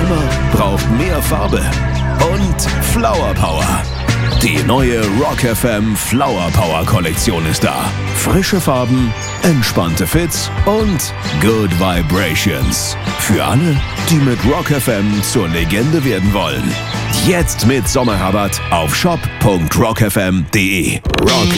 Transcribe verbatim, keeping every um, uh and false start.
Sommer braucht mehr Farbe und Flower Power. Die neue Rock F M Flower Power Kollektion ist da. Frische Farben, entspannte Fits und Good Vibrations. Für alle, die mit Rock F M zur Legende werden wollen. Jetzt mit Sommerrabatt auf shop punkt rock f m punkt d e. Rock